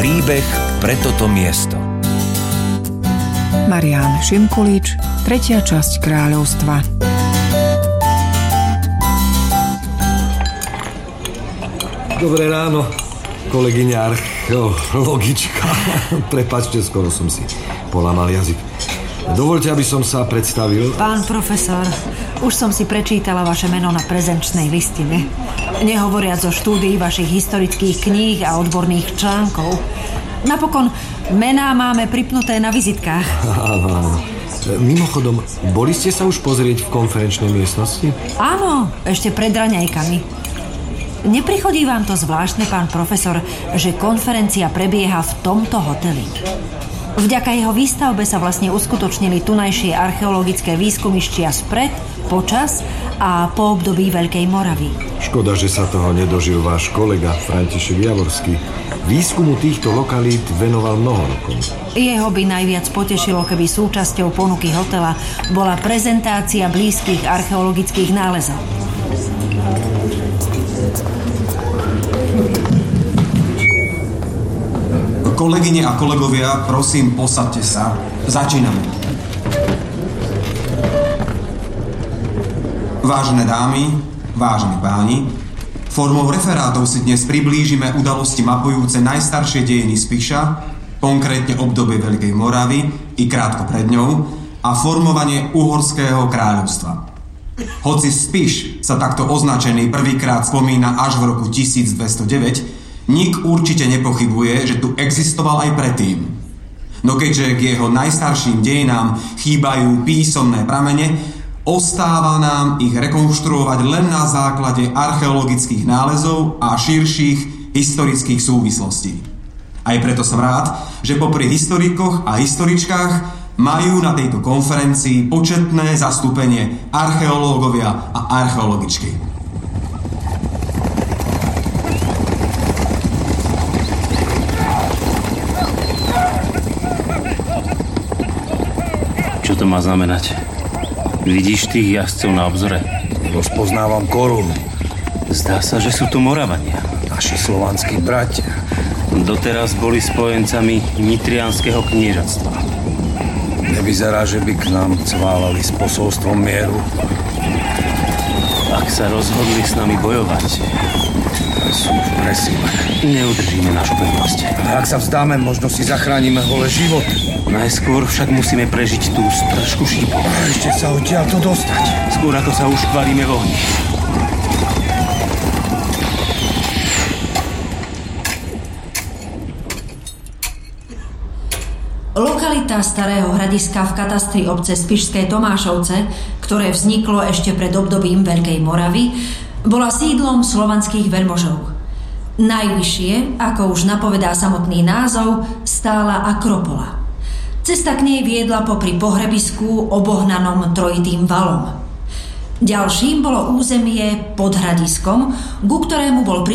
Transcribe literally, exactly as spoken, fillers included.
Príbeh pre toto miesto. Marián Šimkulič, tretia časť Kráľovstva. Dobré ráno, kolegyňa archeologička. Prepáčte, skoro som si polámal jazyk. Dovoľte, aby som sa predstavil. Pán profesor, už som si prečítala vaše meno na prezenčnej listine. Nehovoriac o štúdii vašich historických kníh a odborných článkov. Napokon mená máme pripnuté na vizitkách. Áno, áno. Mimochodom, boli ste sa už pozrieť v konferenčnej miestnosti? Áno, ešte pred raňajkami. Neprichodí vám to zvláštne, pán profesor, že konferencia prebieha v tomto hoteli? Vďaka jeho výstavbe sa vlastne uskutočnili tunajšie archeologické výskumištia spred, počas a po období Veľkej Moravy. Škoda, že sa toho nedožil váš kolega František Javorský. Výskumu týchto lokalít venoval mnoho rokov. Jeho by najviac potešilo, keby súčasťou ponuky hotela bola prezentácia blízkych archeologických nálezov. Kolegyne a kolegovia, prosím, posaďte sa. Začíname. Vážené dámy, vážení páni, formou referátov si dnes priblížime udalosti mapujúce najstaršie dejiny Spiša, konkrétne obdobie Veľkej Moravy i krátko pred ňou, a formovanie Uhorského kráľovstva. Hoci Spiš sa takto označený prvýkrát spomína až v roku tisícdvestodeväť, nik určite nepochybuje, že tu existoval aj predtým. No keďže k jeho najstarším dejinám chýbajú písomné pramene, ostáva nám ich rekonštruovať len na základe archeologických nálezov a širších historických súvislostí. Aj preto som rád, že popri historikoch a historičkách majú na tejto konferencii početné zastúpenie archeológovia a archeologičky. Čo to má znamenať? Vidíš tých jazdcov na obzore? Rozpoznávam koruny. Zdá sa, že sú to Moravania. Naši slovanskí bratia. Doteraz boli spojencami Nitrianskeho kniežatstva. Nevyzerá, že by k nám cválali s posolstvom mieru. Ak sa rozhodli s nami bojovať, sú v presile. Neudržíme našu pevnosť. A ak sa vzdáme, možno si zachránime holé život. Najskôr však musíme prežiť tú stržku šípov. A ešte sa odtiaľto dostať. Skôr ako sa uškvaríme v ohni. Lokalita starého hradiska v katastri obce Spišské Tomášovce, ktoré vzniklo ešte pred obdobím Veľkej Moravy, bola sídlom slovanských veľmožov. Najvyššie, ako už napovedá samotný názov, stála Akropola. Cesta k nej viedla popri pohrebisku obohnanom trojitým valom. Ďalším bolo územie pod hradiskom, ku ktorému bol